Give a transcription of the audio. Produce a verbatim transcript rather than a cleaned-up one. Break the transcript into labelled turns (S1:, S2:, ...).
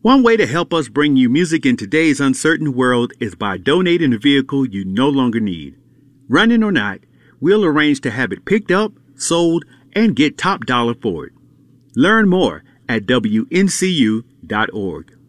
S1: One way to help us bring you music in today's uncertain world is by donating a vehicle you no longer need. Running or not, we'll arrange to have it picked up, sold, and get top dollar for it. Learn more at W N C U dot org.